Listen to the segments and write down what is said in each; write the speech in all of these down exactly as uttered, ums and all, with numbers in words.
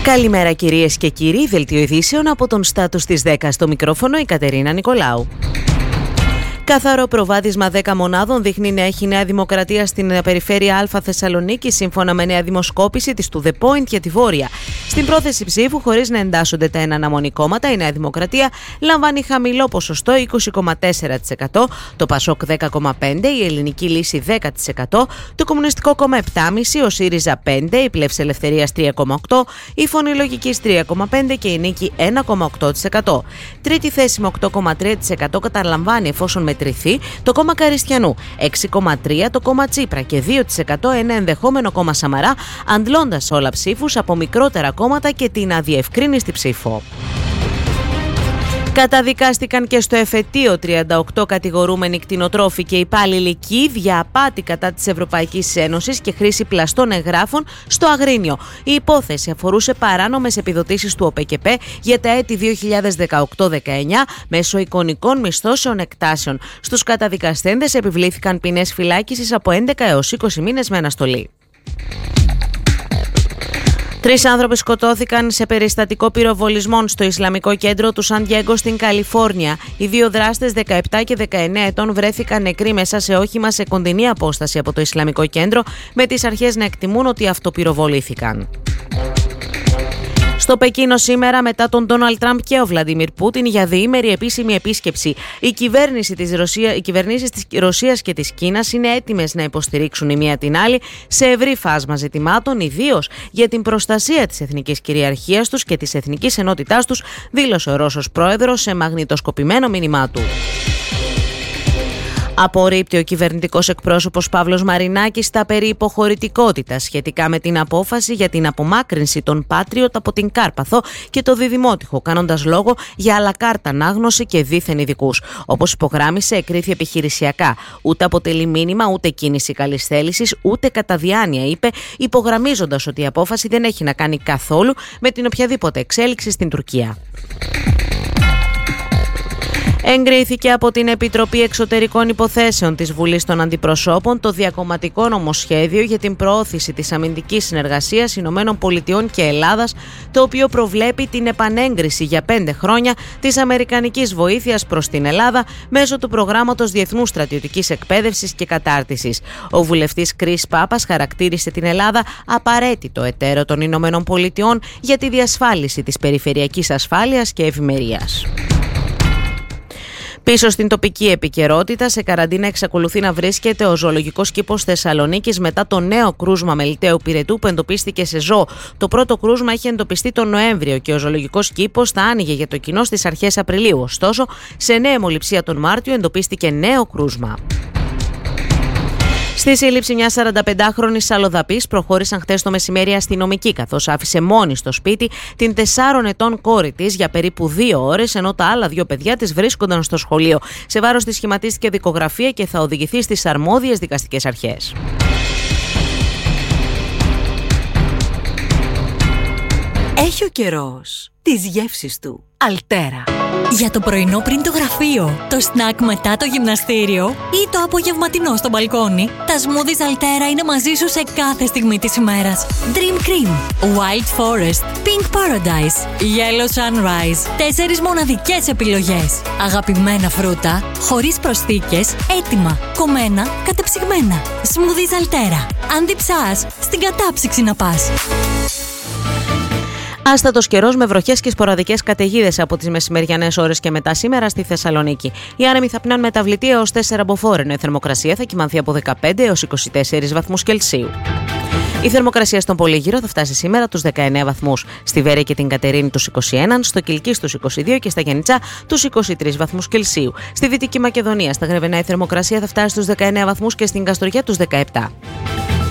Καλημέρα κυρίες και κύριοι, δελτίο ειδήσεων από τον Στάτους της δέκα, στο μικρόφωνο η Κατερίνα Νικολάου. Καθαρό προβάδισμα δέκα μονάδων δείχνει να έχει Νέα Δημοκρατία στην περιφέρεια Α Θεσσαλονίκη, σύμφωνα με νέα δημοσκόπηση της του The Point για τη Βόρεια. Στην πρόθεση ψήφου, χωρίς να εντάσσονται τα εν αναμονή κόμματα, η Νέα Δημοκρατία λαμβάνει χαμηλό ποσοστό είκοσι κόμμα τέσσερα τοις εκατό, το Πασόκ δέκα κόμμα πέντε τοις εκατό, η Ελληνική Λύση δέκα τοις εκατό, το Κομμουνιστικό Κόμμα επτά κόμμα πέντε τοις εκατό, ο ΣΥΡΙΖΑ πέντε τοις εκατό, η Πλεύση Ελευθερίας τρία κόμμα οκτώ τοις εκατό, η Φωνή Λογικής τρία κόμμα πέντε τοις εκατό και η Νίκη ένα κόμμα οκτώ τοις εκατό. Τρίτη θέση με οκτώ κόμμα τρία τοις εκατό καταλαμβάνει, εφόσον μετρηθεί, το κόμμα Καριστιανού, έξι κόμμα τρία τοις εκατό το κόμμα Τσίπρα και δύο τοις εκατό ένα ενδεχόμενο κόμμα Σαμαρά, αντλώντας όλα ψήφους από μικρότερα κόμματα και την αδιευκρίνηστη ψήφο. Καταδικάστηκαν και στο εφετείο τριάντα οκτώ κατηγορούμενοι κτηνοτρόφοι και υπάλληλοι ΚΙΔ για απάτη κατά της Ευρωπαϊκής Ένωσης και χρήση πλαστών εγγράφων στο Αγρίνιο. Η υπόθεση αφορούσε παράνομες επιδοτήσεις του ΟΠΕΚΕΠΕ για τα έτη δύο χιλιάδες δεκαοκτώ δεκαεννιά μέσω εικονικών μισθώσεων εκτάσεων. Στους καταδικαστέντες επιβλήθηκαν ποινές φυλάκισης από έντεκα έως είκοσι μήνες με αναστολή. Τρεις άνθρωποι σκοτώθηκαν σε περιστατικό πυροβολισμών στο Ισλαμικό κέντρο του Σαν Διέγκο στην Καλιφόρνια. Οι δύο δράστες, δεκαεπτά και δεκαεννέα ετών, βρέθηκαν νεκροί μέσα σε όχημα σε κοντινή απόσταση από το Ισλαμικό κέντρο, με τις αρχές να εκτιμούν ότι αυτοπυροβολήθηκαν. Στο Πεκίνο σήμερα, μετά τον Ντόναλντ Τραμπ και ο Βλαντίμιρ Πούτιν για διήμερη επίσημη επίσκεψη, η κυβέρνηση της Ρωσία, οι κυβερνήσεις της Ρωσίας και της Κίνας είναι έτοιμες να υποστηρίξουν η μία την άλλη σε ευρύ φάσμα ζητημάτων, ιδίως για την προστασία της εθνικής κυριαρχίας τους και της εθνικής ενότητάς τους, δήλωσε ο Ρώσος πρόεδρος σε μαγνητοσκοπημένο μήνυμά του. Απορρίπτει ο κυβερνητικός εκπρόσωπος Παύλος Μαρινάκης τα περί υποχωρητικότητας σχετικά με την απόφαση για την απομάκρυνση των Patriot από την Κάρπαθο και το Διδημότυχο, κάνοντας λόγο για αλακάρτα ανάγνωση και δίθεν ειδικούς. Όπως υπογράμμισε, εκρίθη επιχειρησιακά. Ούτε αποτελεί μήνυμα, ούτε κίνηση καλής θέλησης, ούτε κατά διάνοια, είπε, υπογραμμίζοντας ότι η απόφαση δεν έχει να κάνει καθόλου με την οποιαδήποτε εξέλιξη στην Τουρκία. Εγκρίθηκε από την Επιτροπή Εξωτερικών Υποθέσεων της Βουλής των Αντιπροσώπων το διακομματικό νομοσχέδιο για την προώθηση της αμυντικής συνεργασίας Ηνωμένων Πολιτειών και Ελλάδας, το οποίο προβλέπει την επανέγκριση για πέντε χρόνια της αμερικανικής βοήθειας προς την Ελλάδα μέσω του προγράμματος Διεθνούς Στρατιωτικής Εκπαίδευσης και Κατάρτισης. Ο βουλευτής Κρίς Πάπας χαρακτήρισε την Ελλάδα απαραίτητο εταίρο των Ηνωμένων Πολιτειών για τη διασφάλιση της περιφερειακής ασφάλειας και ευημερίας. Πίσω στην τοπική επικαιρότητα, σε καραντίνα εξακολουθεί να βρίσκεται ο ζωολογικός κήπος Θεσσαλονίκης μετά το νέο κρούσμα μελιταίου πυρετού που εντοπίστηκε σε ζώο. Το πρώτο κρούσμα είχε εντοπιστεί τον Νοέμβριο και ο ζωολογικός κήπος θα άνοιγε για το κοινό στις αρχές Απριλίου. Ωστόσο, σε νέα αιμοληψία τον Μάρτιο εντοπίστηκε νέο κρούσμα. Στη σύλληψη μιας σαρανταπεντάχρονης αλλοδαπής προχώρησαν χθες το μεσημέρι οι αστυνομικοί, καθώς άφησε μόνη στο σπίτι την τεσσάρων ετών κόρη της για περίπου δύο ώρες, ενώ τα άλλα δύο παιδιά της βρίσκονταν στο σχολείο. Σε βάρος της σχηματίστηκε δικογραφία και θα οδηγηθεί στις αρμόδιες δικαστικές αρχές. Έχει ο καιρός τις γεύσεις του. Αλτέρα. Για το πρωινό πριν το γραφείο, το σνακ μετά το γυμναστήριο ή το απογευματινό στο μπαλκόνι, τα smoothies Αλτέρα είναι μαζί σου σε κάθε στιγμή της ημέρας. Dream Cream, Wild Forest, Pink Paradise, Yellow Sunrise. Τέσσερις μοναδικές επιλογές. Αγαπημένα φρούτα, χωρίς προσθήκες, έτοιμα, κομμένα, κατεψυγμένα. Smoothies Αλτέρα. Αν διψάς, στην κατάψυξη να πας. Άστατος καιρός με βροχές και σποραδικές καταιγίδες από τις μεσημεριανές ώρες και μετά σήμερα στη Θεσσαλονίκη. Οι άνεμοι θα πνέουν μεταβλητή έως τέσσερα μποφόρ, ενώ η θερμοκρασία θα κυμανθεί από δεκαπέντε έως είκοσι τέσσερις βαθμούς Κελσίου. Η θερμοκρασία στον Πολύγυρο θα φτάσει σήμερα τους δεκαεννέα βαθμούς. Στη Βέρεια και την Κατερίνη τους είκοσι ένα, στο Κιλκί στους είκοσι δύο και στα Γιαννιτσά τους είκοσι τρεις βαθμούς Κελσίου. Στη Δυτική Μακεδονία, στα Γρεβενά, η θερμοκρασία θα φτάσει στους δεκαεννέα βαθμούς και στην Καστοριά τους δεκαεπτά.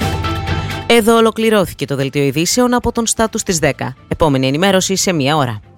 Εδώ ολοκληρώθηκε το δελτίο ειδήσεων από τον Στάτους της δέκα. Επόμενη ενημέρωση σε μία ώρα.